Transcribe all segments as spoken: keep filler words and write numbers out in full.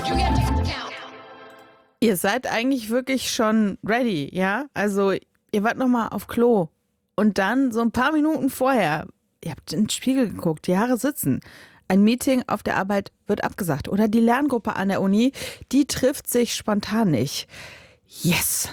Ihr seid eigentlich wirklich schon ready, ja? Also ihr wart noch mal auf Klo und dann so ein paar Minuten vorher, ihr habt in den Spiegel geguckt, die Haare sitzen. Ein Meeting auf der Arbeit wird abgesagt oder die Lerngruppe an der Uni, die trifft sich spontan nicht. Yes!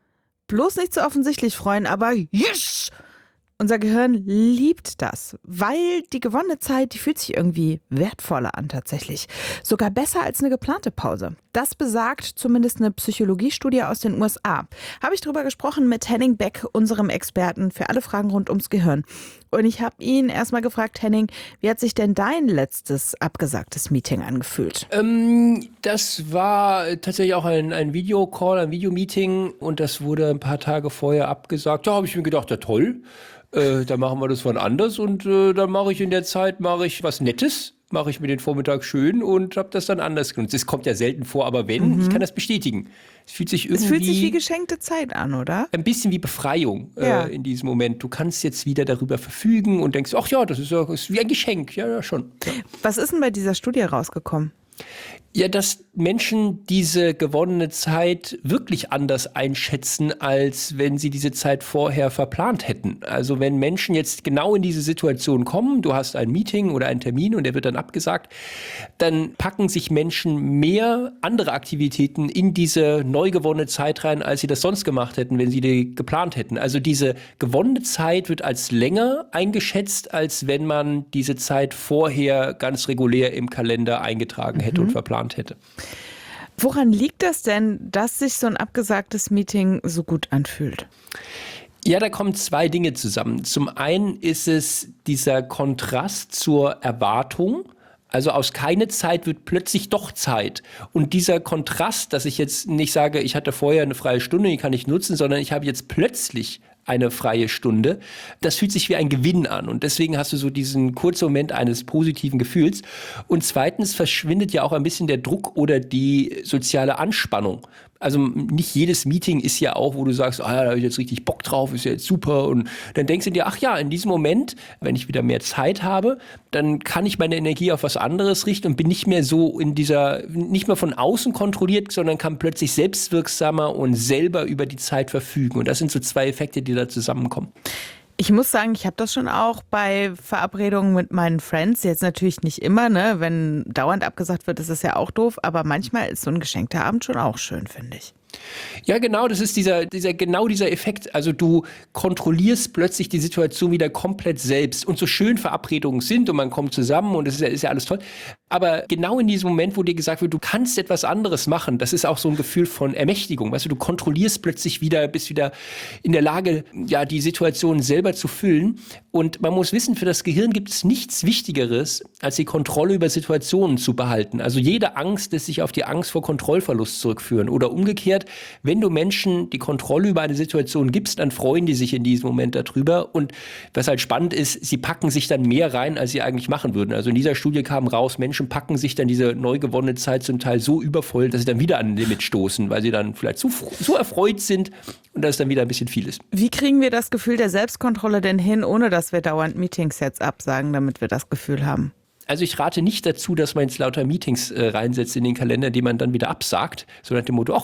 Bloß nicht so offensichtlich freuen, aber yes! Unser Gehirn liebt das, weil die gewonnene Zeit, die fühlt sich irgendwie wertvoller an tatsächlich. Sogar besser als eine geplante Pause. Das besagt zumindest eine Psychologiestudie aus den U S A. Habe ich drüber gesprochen mit Henning Beck, unserem Experten für alle Fragen rund ums Gehirn. Und ich habe ihn erstmal gefragt, Henning, wie hat sich denn dein letztes abgesagtes Meeting angefühlt? Ähm, das war tatsächlich auch ein, ein Videocall, ein Videomeeting und das wurde ein paar Tage vorher abgesagt. Da habe ich mir gedacht, ja toll. Äh, dann machen wir das wann anders und äh, dann mache ich in der Zeit mache ich was Nettes, mache ich mir den Vormittag schön und habe das dann anders genutzt. Das kommt ja selten vor, aber wenn, mhm. ich kann das bestätigen. Es fühlt sich irgendwie es fühlt sich wie geschenkte Zeit an, oder? Ein bisschen wie Befreiung ja. äh, in diesem Moment. Du kannst jetzt wieder darüber verfügen und denkst, ach ja, das ist, das ist wie ein Geschenk. Ja, ja schon. Ja. Was ist denn bei dieser Studie rausgekommen? Ja, dass Menschen diese gewonnene Zeit wirklich anders einschätzen, als wenn sie diese Zeit vorher verplant hätten. Also wenn Menschen jetzt genau in diese Situation kommen, du hast ein Meeting oder einen Termin und der wird dann abgesagt, dann packen sich Menschen mehr andere Aktivitäten in diese neu gewonnene Zeit rein, als sie das sonst gemacht hätten, wenn sie die geplant hätten. Also diese gewonnene Zeit wird als länger eingeschätzt, als wenn man diese Zeit vorher ganz regulär im Kalender eingetragen hätte mhm. und verplant hätte. Woran liegt das denn, dass sich so ein abgesagtes Meeting so gut anfühlt? Ja, da kommen zwei Dinge zusammen. Zum einen ist es dieser Kontrast zur Erwartung. Also aus keine Zeit wird plötzlich doch Zeit. Und dieser Kontrast, dass ich jetzt nicht sage, ich hatte vorher eine freie Stunde, die kann ich nutzen, sondern ich habe jetzt plötzlich eine freie Stunde. Das fühlt sich wie ein Gewinn an und deswegen hast du so diesen kurzen Moment eines positiven Gefühls. Und zweitens verschwindet ja auch ein bisschen der Druck oder die soziale Anspannung. Also nicht jedes Meeting ist ja auch, wo du sagst, ah, da habe ich jetzt richtig Bock drauf, ist ja jetzt super. Und dann denkst du dir, ach ja, in diesem Moment, wenn ich wieder mehr Zeit habe, dann kann ich meine Energie auf was anderes richten und bin nicht mehr so in dieser, nicht mehr von außen kontrolliert, sondern kann plötzlich selbstwirksamer und selber über die Zeit verfügen. Und das sind so zwei Effekte, die da zusammenkommen. Ich muss sagen, ich habe das schon auch bei Verabredungen mit meinen Friends. Jetzt natürlich nicht immer, ne? Wenn dauernd abgesagt wird, ist das ja auch doof. Aber manchmal ist so ein geschenkter Abend schon auch schön, finde ich. Ja, genau, das ist dieser, dieser, genau dieser Effekt. Also du kontrollierst plötzlich die Situation wieder komplett selbst. Und so schön Verabredungen sind und man kommt zusammen und es ist ja, ist ja alles toll. Aber genau in diesem Moment, wo dir gesagt wird, du kannst etwas anderes machen, das ist auch so ein Gefühl von Ermächtigung. Weißt du, du kontrollierst plötzlich wieder, bist wieder in der Lage, ja, die Situation selber zu füllen. Und man muss wissen, für das Gehirn gibt es nichts Wichtigeres, als die Kontrolle über Situationen zu behalten. Also jede Angst lässt sich auf die Angst vor Kontrollverlust zurückführen. Oder umgekehrt, wenn du Menschen die Kontrolle über eine Situation gibst, dann freuen die sich in diesem Moment darüber. Und was halt spannend ist, sie packen sich dann mehr rein, als sie eigentlich machen würden. Also in dieser Studie kam raus, Menschen packen sich dann diese neu gewonnene Zeit zum Teil so übervoll, dass sie dann wieder an ein Limit stoßen, weil sie dann vielleicht so, so erfreut sind und dass dann wieder ein bisschen viel ist. Wie kriegen wir das Gefühl der Selbstkontrolle denn hin, ohne dass wir dauernd Meetings jetzt absagen, damit wir das Gefühl haben? Also ich rate nicht dazu, dass man jetzt lauter Meetings äh, reinsetzt in den Kalender, die man dann wieder absagt, so nach dem Motto, ach